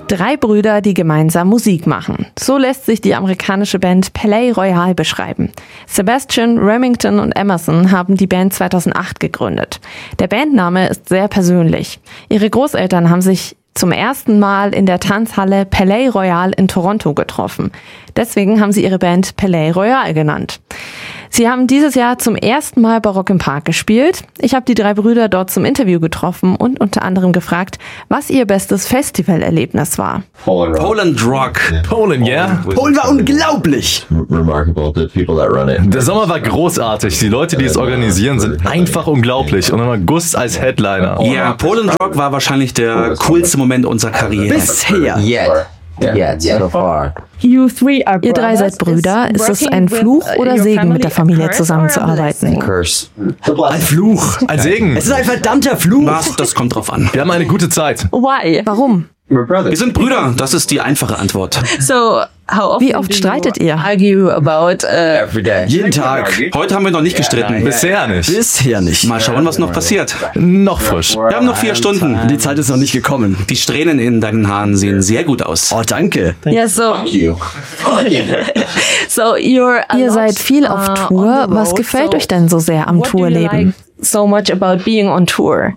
3 Brüder, die gemeinsam Musik machen. So lässt sich die amerikanische Band Palais Royale beschreiben. Sebastian, Remington und Emerson haben die Band 2008 gegründet. Der Bandname ist sehr persönlich. Ihre Großeltern haben sich zum ersten Mal in der Tanzhalle Palais Royale in Toronto getroffen. Deswegen haben sie ihre Band Palais Royale genannt. Sie haben dieses Jahr zum ersten Mal bei Rock im Park gespielt. Ich habe die 3 Brüder dort zum Interview getroffen und unter anderem gefragt, was ihr bestes Festivalerlebnis war. Poland Rock. Poland, ja? Polen war unglaublich. Der Sommer war großartig. Die Leute, die es organisieren, sind einfach unglaublich. Und im August als Headliner. Ja, Poland Rock war wahrscheinlich der coolste Moment unserer Karriere. Bisher. So far. Ihr 3 seid Brüder. Ist es ein Fluch oder Segen, mit der Familie zusammenzuarbeiten? Ein Fluch. Ein Segen. Es ist ein verdammter Fluch. Das kommt drauf an. Wir haben eine gute Zeit. Warum? Wir sind Brüder, das ist die einfache Antwort. Wie oft streitet ihr? Jeden Tag. Heute haben wir noch nicht gestritten. Bisher nicht. Bisher nicht. Mal schauen, was noch passiert. Noch frisch. Wir haben noch 4 Stunden. Die Zeit ist noch nicht gekommen. Die Strähnen in deinen Haaren sehen sehr gut aus. Oh, danke. Ihr seid viel auf Tour. Was gefällt euch denn so sehr am Tourleben? So much about being on tour.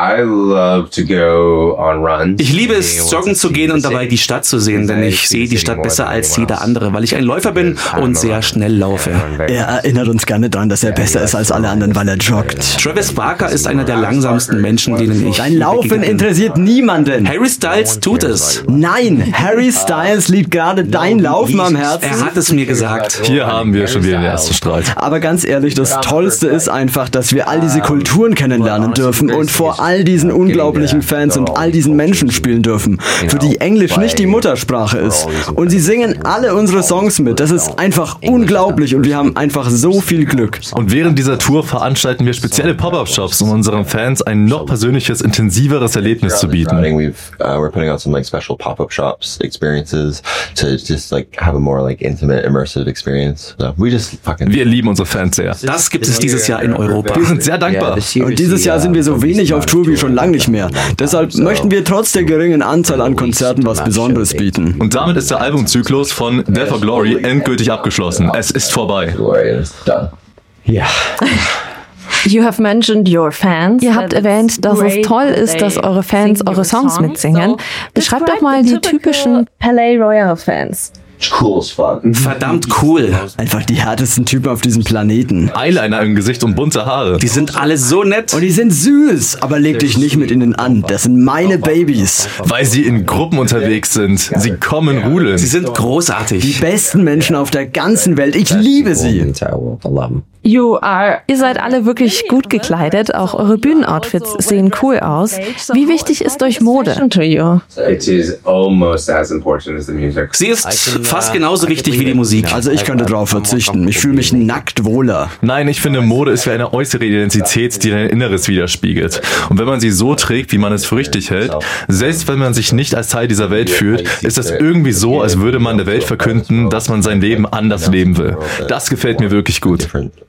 Ich liebe es, joggen zu gehen und dabei die Stadt zu sehen, denn ich sehe die Stadt besser als jeder andere, weil ich ein Läufer bin und sehr schnell laufe. Er erinnert uns gerne daran, dass er besser ist als alle anderen, weil er joggt. Travis Barker ist einer der langsamsten Menschen, denen ich Dein Laufen interessiert niemanden. Harry Styles tut es. Nein, Harry Styles liegt gerade dein Laufen am Herzen. Er hat es mir gesagt. Hier haben wir schon wieder den ersten Streit. Aber ganz ehrlich, das Tollste ist einfach, dass wir all diese Kulturen kennenlernen dürfen und vor all diesen unglaublichen Fans und all diesen Menschen spielen dürfen, für die Englisch nicht die Muttersprache ist. Und sie singen alle unsere Songs mit. Das ist einfach unglaublich und wir haben einfach so viel Glück. Und während dieser Tour veranstalten wir spezielle Pop-Up-Shops, um unseren Fans ein noch persönliches, intensiveres Erlebnis zu bieten. We're putting out some special pop-up shops experiences to just have a more intimate, immersive experience. So Wir lieben unsere Fans sehr. Das gibt es dieses Jahr in Europa. Wir sind sehr dankbar. Und dieses Jahr sind wir so wenig auf Tour wie schon lange nicht mehr. Deshalb möchten wir trotz der geringen Anzahl an Konzerten was Besonderes bieten. Und damit ist der Albumzyklus von Death for Glory endgültig abgeschlossen. Es ist vorbei. Ja. You have mentioned your fans. Ihr habt erwähnt, dass es toll ist, dass eure Fans eure Songs mitsingen. Beschreibt doch mal die typischen Palais Royale Fans. Verdammt cool. Einfach die härtesten Typen auf diesem Planeten. Eyeliner im Gesicht und bunte Haare. Die sind alle so nett. Und die sind süß, aber leg dich nicht mit ihnen an. Das sind meine Babys. Weil sie in Gruppen unterwegs sind. Sie kommen rudeln. Sie sind großartig. Die besten Menschen auf der ganzen Welt. Ich liebe sie. Ihr seid alle wirklich gut gekleidet. Auch eure Bühnenoutfits sehen cool aus. Wie wichtig ist euch Mode? Sie ist fast genauso wichtig wie die Musik. Also ich könnte drauf verzichten. Ich fühle mich nackt wohler. Nein, ich finde, Mode ist wie eine äußere Identität, die dein Inneres widerspiegelt. Und wenn man sie so trägt, wie man es für richtig hält, selbst wenn man sich nicht als Teil dieser Welt fühlt, ist das irgendwie so, als würde man der Welt verkünden, dass man sein Leben anders leben will. Das gefällt mir wirklich gut.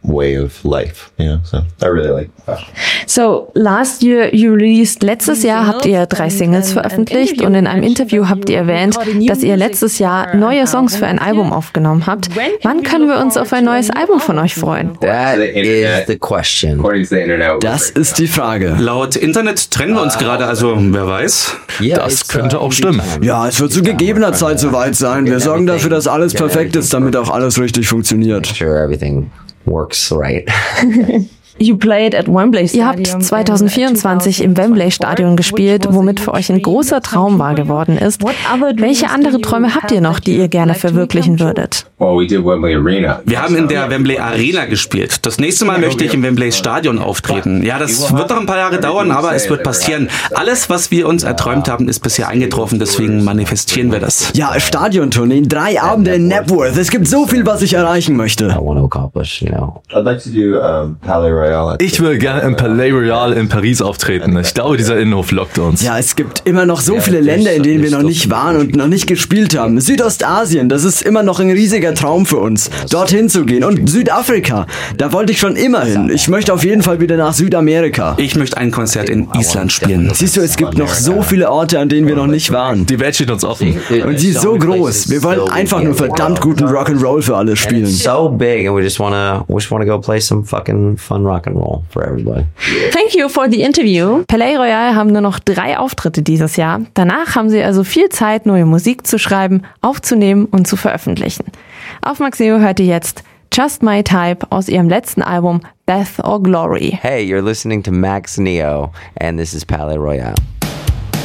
So, letztes Jahr habt ihr 3 Singles veröffentlicht und in einem Interview habt ihr erwähnt, dass ihr letztes Jahr neue Songs für ein Album aufgenommen habt. Wann können wir uns auf ein neues Album von euch freuen? That is the question. Das ist die Frage. Laut Internet trennen wir uns gerade, also wer weiß. Das könnte auch stimmen. Ja, es wird zu gegebener Zeit soweit sein. Wir sorgen dafür, dass alles perfekt ist, damit auch alles richtig funktioniert. Sure, everything works right. Ihr habt 2024 im Wembley-Stadion gespielt, womit für euch ein großer Traum wahr geworden ist. Welche andere Träume habt ihr noch, die ihr gerne verwirklichen würdet? Wir haben in der Wembley Arena gespielt. Das nächste Mal möchte ich im Wembley Stadion auftreten. Ja, das wird noch ein paar Jahre dauern, aber es wird passieren. Alles, was wir uns erträumt haben, ist bisher eingetroffen, deswegen manifestieren wir das. Ja, Stadiontournee, 3 Abende in Napworth. Es gibt so viel, was ich erreichen möchte. I want to accomplish, I'd like to do Palais Royale Royale. Ich will gerne im Palais Royal in Paris auftreten. Ich glaube, dieser Innenhof lockt uns. Ja, es gibt immer noch so viele Länder, in denen wir noch nicht waren und noch nicht gespielt haben. Südostasien, das ist immer noch ein riesiger Traum für uns, dorthin zu gehen. Und Südafrika, da wollte ich schon immer hin. Ich möchte auf jeden Fall wieder nach Südamerika. Ich möchte ein Konzert in Island spielen. Siehst du, es gibt noch so viele Orte, an denen wir noch nicht waren. Die Welt steht uns offen. Und sie ist so groß. Wir wollen einfach nur verdammt guten Rock'n'Roll für alle spielen. So big, and we just wanna go play some fucking fun rock and roll for everybody. Thank you for the interview. Palais Royal haben nur noch 3 Auftritte dieses Jahr. Danach haben sie also viel Zeit, neue Musik zu schreiben, aufzunehmen und zu veröffentlichen. Auf Maxeo hört ihr jetzt Just My Type aus ihrem letzten Album Death or Glory. Hey, you're listening to Max Neo, and this is Palais Royale.